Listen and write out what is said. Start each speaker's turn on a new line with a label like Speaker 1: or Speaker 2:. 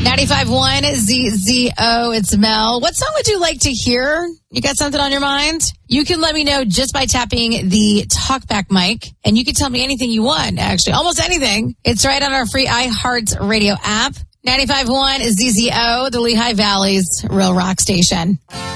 Speaker 1: 95.1 ZZO, it's Mel. What song would you like to hear? You got something on your mind? You can let me know just by tapping the talkback mic, and you can tell me anything you want, actually. Almost anything. It's right on our free iHeartRadio app. 95.1 ZZO, the Lehigh Valley's Real Rock Station.